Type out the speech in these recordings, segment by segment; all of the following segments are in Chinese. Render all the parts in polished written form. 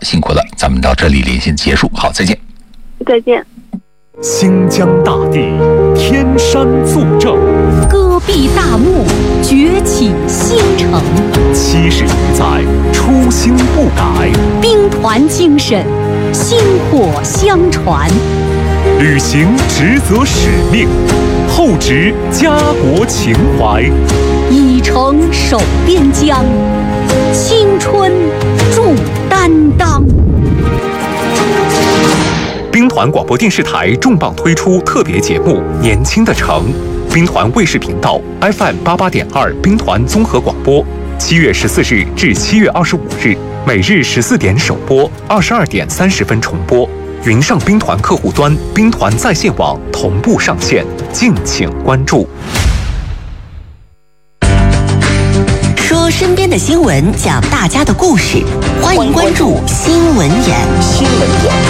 辛苦了，咱们到这里连线结束。好，再见。 再见。 新疆大地，天山作证， 戈壁大漠，崛起新城。 70年载，初心不改， 兵团精神，薪火相传。 履行职责使命，厚植家国情怀， 以诚守边疆，青春重担当。 兵团广播电视台重磅推出特别节目《年轻的城》，兵团卫视频道 FM88.2兵团综合广播，7月14日至7月25日，每日14点首播，22点30分重播。云上兵团客户端、兵团在线网同步上线，敬请关注。 说身边的新闻，讲大家的故事，欢迎关注新闻眼。新闻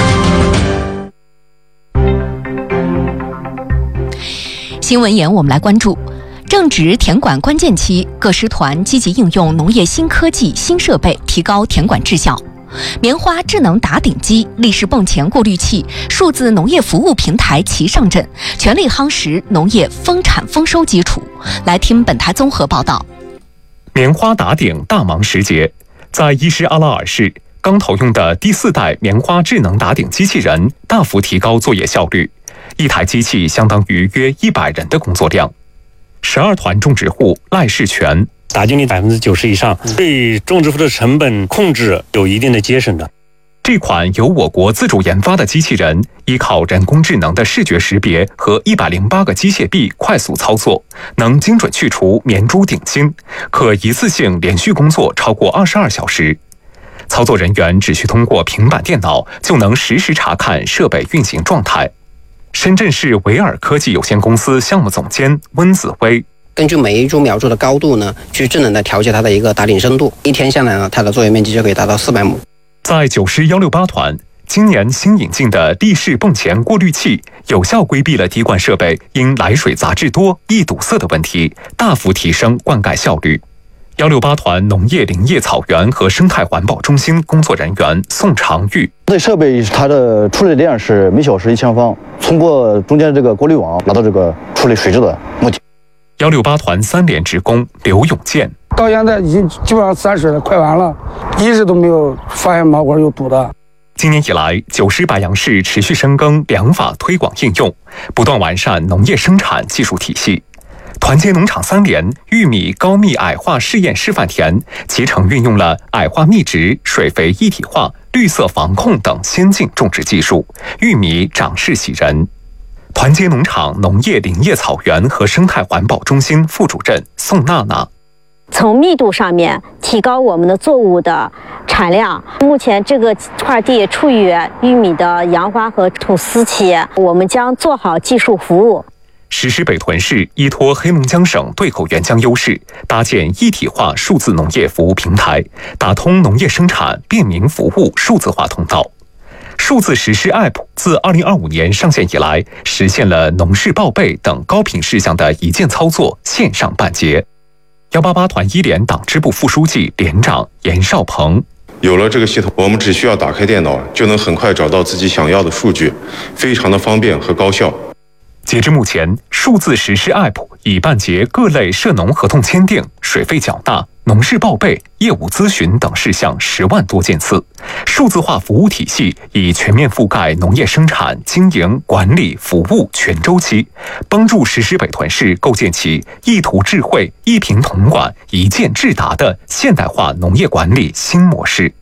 眼，我们来关注。正值田管关键期，各师团积极应用农业新科技、新设备，提高田管质效。棉花智能打顶机、立式泵前过滤器、数字农业服务平台齐上阵，全力夯实农业丰产丰收基础。来听本台综合报道。 棉花打顶大忙时节，在伊什阿拉尔市，刚投用的第4代棉花智能打顶机器人大幅提高作业效率，一台机器相当于约100人的工作量。12团种植户赖世全， 打净率90%以上，对种植户的成本控制有一定的节省的。 这款由我国自主研发的机器人，依靠人工智能的视觉识别和108个机械臂快速操作，能精准去除棉珠顶芯，可一次性连续工作超过22小时。操作人员只需通过平板电脑，就能实时查看设备运行状态。深圳市维尔科技有限公司项目总监温子威， 根据每一株苗株的高度呢，去智能的调节它的一个打顶深度，一天下来呢，它的作业面积就可以达到400亩。 在9师168团，今年新引进的立式泵前过滤器，有效规避了滴灌设备因来水杂质多易堵塞的问题，大幅提升灌溉效率。168团农业林业草原和生态环保中心工作人员宋长玉， 这设备它的处理量是每小时1000方，通过中间这个过滤网达到这个处理水质的目的。 168团3连职工刘永健， 到现在已经基本上30了，快完了，一直都没有发现毛管有堵的。 今年以来，9师白杨市持续深耕良法推广应用，不断完善农业生产技术体系。团结农场3连玉米高密矮化试验示范田，集成运用了矮化密植、水肥一体化、绿色防控等先进种植技术，玉米长势喜人。团结农场农业林业草原和生态环保中心副主任宋娜娜， 从密度上面提高我们的作物的产量。目前这个块地处于玉米的杨花和吐丝期，我们将做好技术服务。 石狮北屯市依托黑龙江省对口援疆优势，搭建一体化数字农业服务平台，打通农业生产便民服务数字化通道。数字实施 App 自2025年上线以来，实现了农事报备等高频事项的一键操作，线上办结。188团1连党支部副书记、连长严少鹏， 有了这个系统，我们只需要打开电脑，就能很快找到自己想要的数据，非常的方便和高效。 截至目前，数字实施 App 已办结各类涉农合同签订、水费缴纳、农事报备、业务咨询等事项10万多件次。数字化服务体系已全面覆盖农业生产、经营、管理、服务全周期，帮助石狮北屯市构建起一图智慧、一屏统管、一键智达的现代化农业管理新模式。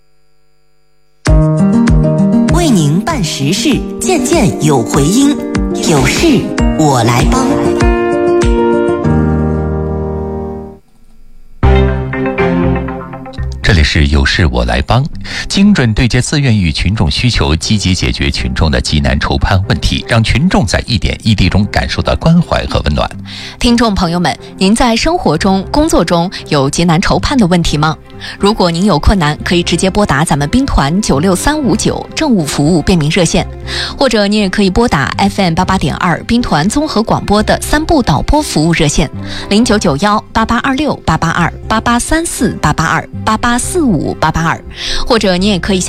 为您办实事，件件有回音，有事我来帮。 这里是有事我来帮，精准对接自愿与群众需求，积极解决群众的急难愁盼问题，让群众在一点一滴中感受到关怀和温暖。 听众朋友们，您在生活中、工作中有急难愁盼的问题吗？如果您有困难，可以直接拨打咱们兵团96359政务服务便民热线，或者你也可以拨打 FM88.2兵团综合广播的3部导播服务热线09918826882883488288458882，或者你也可以